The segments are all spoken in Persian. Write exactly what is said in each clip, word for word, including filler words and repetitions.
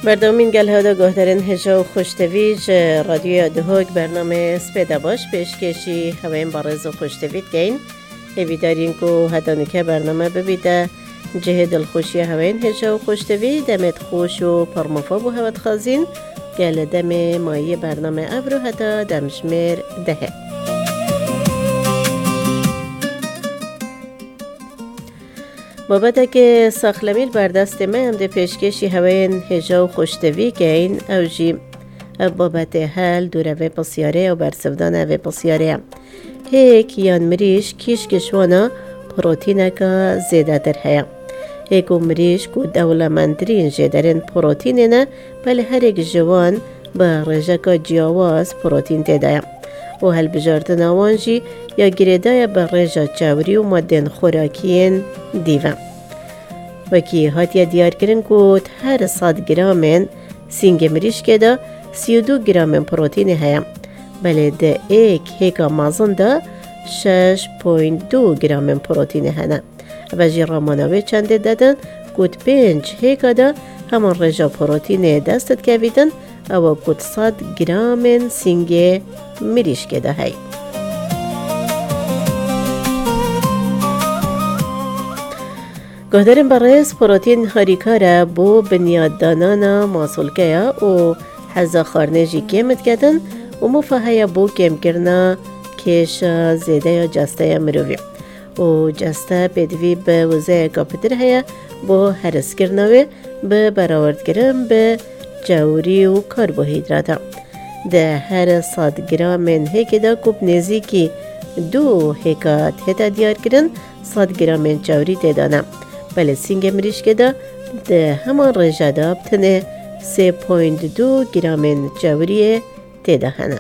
بردامین گل هادا گهدارن هجا و خوشتویج رادیو دهوگ برنامه سپیده باش پیشکشی هواین بارز و خوشتوید گین ایویدارین که هدانوکه برنامه ببیده جه دلخوشی هواین هجا و خوشتوید دمت خوش و پرمفا بو هوت خازین گل دم مایی برنامه ابرو هدا دمشمیر دهه بابت که ساخلمیل بردست من هم ده پیشکشی هواین هجا و خوشتوی گین او جی بابت حل دوره پسیاره و برسودان او پسیاره هیک یان مریش کیش کشوانا پروتینه که زیده در هیا هیک و مریش که دولمندرین جدرین پروتینه نه بله هر یک جوان با رجاک جیاواز پروتین تدایا و هل بجاردن آوانجی یا گریدای با رجا چاوری و مادن خوراکین دیوه وکی هاتیا دیار کرن که هر صد گرامن سینگ مریش که دا سی و دو گرامن پروتین هیا بله ده ایک هیکا مازن دا شش پوینت دو گرامن پروتین هنه و جی راماناوی چنده دادن که پنج هیکا دا همان رجا پروتین دستت که بیدن او کد صد گرامن سینگ مریش که دا هی گهدارن برایز پروتین هاریکاره بو بنیاددانانا ماسولکه و حزا خارنجی کمت کدن و مفاهی بو کم کرنا کش زیده یا جسته مروی و جسته بدوی به وزه کپتر هیا بو هرس کرنوی به براورد کرن به جوری و کربوهیدراتا ده هر صد گرامن هیک دا کوب نزیکی دو هیکا تیتا دیار کرن صد گرامن جوری تیدانا بله سینگ مریش که دا ده همان رجا دا بتنه سه پوینت دو گرامن جوری تیدا هنه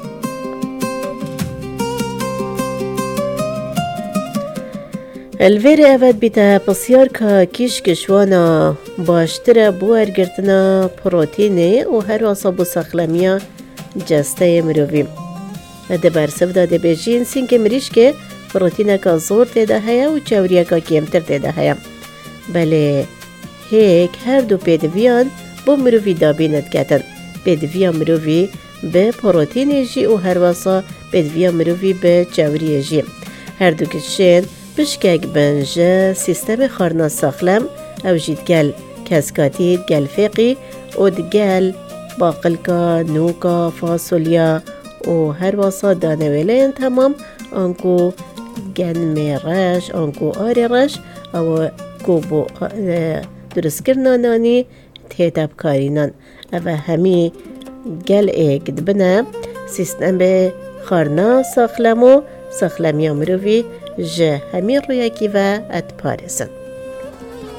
الویر اود بیتا پسیار که کیش کشوانا باشتره بو ارگرتنا پروتینه و هر واسا بو سخلمیا جسته مرویم ده برسف داده بیجین سینگ مریش که پروتینه که زور تیده هیا و چوریه که کمتر تیده هیا بله هیک هر دو پیدویان بو مروی دابینت کتن پیدویا مروی به پروتین جی و هر واسا پیدویا مروی به چوریه جی هر دو کشین بشکک بنجه سیستم خارنا ساخلم او جید گل کسکاتی گل فقی و دگل باقلکا نوکا فاصولیا و هر واسا دانویلین تمام آنکو گنم رش آنکو آر رش او کو بو درست کرنا نانی تیتاب کارینان او همی گل ایک دبنه سیستم به خارنا ساخلمو ساخلمی مروی جه همی رویکی و ات پارسن